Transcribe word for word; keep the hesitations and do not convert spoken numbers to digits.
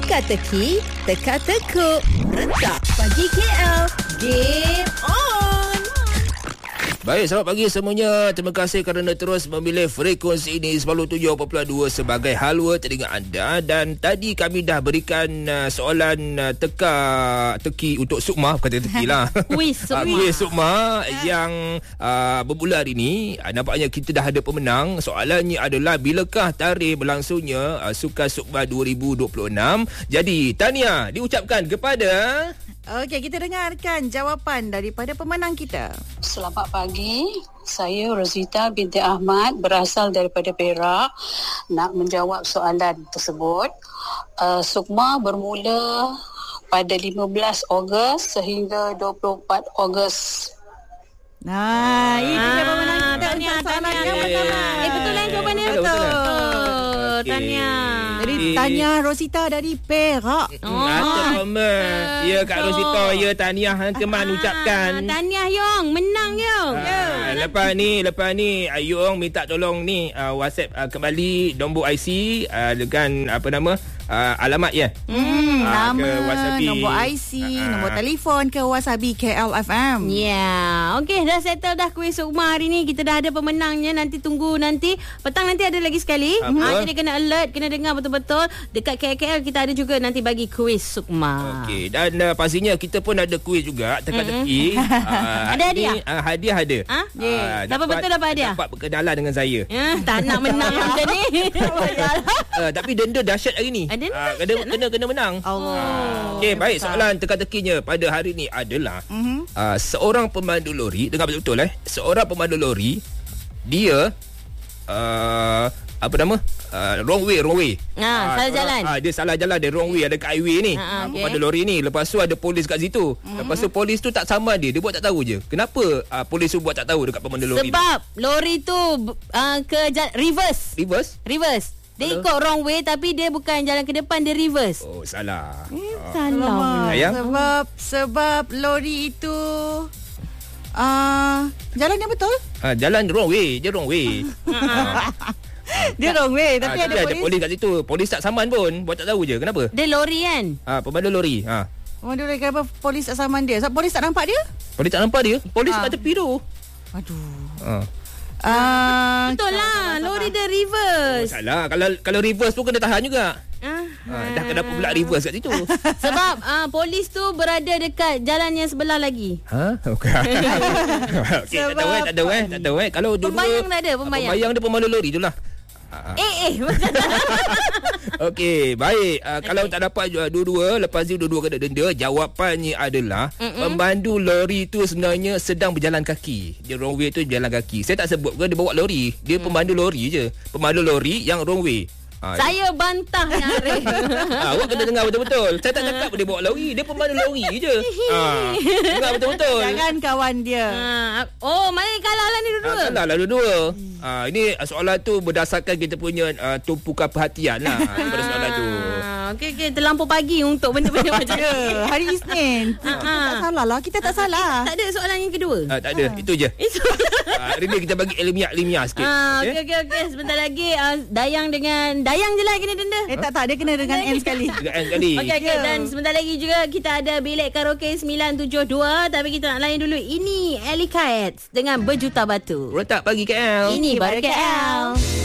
Teka-teki, teka-tekuk, rentak pagi K L. Game on! Baik, selamat pagi semuanya. Terima kasih kerana terus memilih frekuensi ini sembilan puluh tujuh perpuluhan dua sebagai halwa telinga anda. Dan tadi kami dah berikan uh, soalan uh, teka-teki untuk Sukma, bukan teka-teki lah. Kuis Sukma. Kuis Sukma yang uh, bermula hari ini. Uh, nampaknya kita dah ada pemenang. Soalannya adalah, bilakah tarikh berlangsungnya uh, Sukan Sukma dua ribu dua puluh enam? Jadi, tahniah diucapkan kepada... Okey, kita dengarkan jawapan daripada pemenang kita. Selamat pagi, saya Rosita binti Ahmad berasal daripada Perak nak menjawab soalan tersebut. Uh, Sukma bermula pada lima belas Ogos sehingga dua puluh empat Ogos. Nah, ini dia pemenang kita. Tahniah, tahniah. Pertama. Eh, betul kan jawapannya? Betul, betul. Betul. Tahniah. Jadi, tanya Rosita dari Perak. Oh, Atau Ya, Kak Rosita, ya tahniah keman ucapkan. Tahniah Yong, menang Yong. Ah, lepas ni, lepas ni Yong minta tolong ni uh, WhatsApp uh, kembali nombor I C uh, dengan apa nama? Uh, alamat ya. Hmm, Ah, nama, ke Wasabi. nombor I C, Ah. nombor telefon ke Wasabi K L F M. Ya, yeah. Okey, dah settle dah kuis Sukma hari ni. Kita dah ada pemenangnya. Nanti tunggu nanti petang nanti ada lagi sekali. Apa? Ha, jadi kena alert, kena dengar betul-betul. Dekat K L K L kita ada juga nanti bagi kuis Sukma. Okey, dan uh, pastinya kita pun ada kuis juga teka-teki. Uh, Ada hadiah? Ni, uh, hadiah ada. Ha? Ah, Siapa betul dapat hadiah? Dapat berkenalan dengan saya. Ya, tak nak menang macam ni. Uh, tapi denda dahsyat hari ni. Ah, denda Ah, dahsyat, kena, kena kena menang. Allah. Okey, baik, soalan teka-tekinya pada hari ni adalah Mhm. uh, seorang pemandu lori, dengar betul-betul eh. Seorang pemandu lori, dia uh, apa nama? Uh, wrong way, wrong way. Ah, salah jalan. Ah, dia salah jalan, dia wrong way ada kat highway ni. Ah, ah, okey. Pemandu lori ni. Lepas tu ada polis kat situ. Mm-hmm. Lepas tu polis tu tak sama dia, dia buat tak tahu je. Kenapa uh, polis tu buat tak tahu dekat pemandu lori Sebab lori tu uh, ke jal- reverse. ni? Reverse? Reverse. Dia Hello? ikut wrong way tapi dia bukan jalan ke depan, dia reverse. Oh, salah. Salah. Alamak, Sayang? sebab sebab lori itu uh, jalan yang betul. Ah, jalan wrong way, dia wrong way. ah. Dia wrong way Ah, tapi ada ada polis. polis kat situ. Polis tak saman pun, buat tak tahu je. Kenapa? Dia lori kan? Ah, pemandu lori. Ah. Waduh, kenapa polis tak saman dia? Sebab polis tak nampak dia? Polis tak nampak dia. Polis Ah. kat tepi tu. Aduh. Ah. Uh, Betul lah, lori dia reverse. Salah. Kalau kalau reverse pun kena tahan juga. Ah. Ah, dah kenapa pula reverse kat situ? Sebab uh, polis tu berada dekat jalan yang sebelah lagi. Ha? Okey. Okey, tak tahu eh, tak tahu eh, tak tahu eh. Kalau dua-dua Pembayang tak ada, pembayang. Pembayang dia pemandu lori tu lah. Eh eh macam Okey, baik. Uh, okay. Kalau tak dapat uh, dua-dua, lepas tu dua-dua kena denda. Jawapannya adalah Mm-mm. pemandu lori tu sebenarnya sedang berjalan kaki. Dia wrong way tu berjalan kaki. Saya tak sebut ke dia bawa lori. Dia mm. pemandu lori je. Pemandu lori yang wrong way. Ha, saya bantah Arif. ha, awak kena dengar betul-betul. Saya tak cakap dia bawa lori. Dia pemandu lori je. Ha, dengar betul-betul. Jangan kawan dia. Ha, oh, mana kalah lah ni dua-dua. Ha, kalah lah dua-dua. Ha, ini soalan tu berdasarkan kita punya uh, tumpukan perhatian lah daripada soalan tu. Okey, okey. Terlampau pagi untuk benda-benda macam ni. Ya, hari Isnin. Kita tak salah lah. Kita tak salah. Tak ada soalan yang kedua. Ha, tak ada. Itu je. Itu. Ha, hari ni kita bagi ilmiah-ilmiah sikit. Ah, Okey? okey okey okey. Sebentar lagi uh, Dayang dengan Dayang je lah kena denda. Eh tak tak dia kena dengan N sekali. Juga kan sekali. Okey okey Ya. dan sebentar lagi juga kita ada bilik karaoke sembilan tujuh dua, tapi kita nak layan dulu. Ini Ellie Kites dengan Berjuta Batu. Rotak pagi K L. Ini baru K L.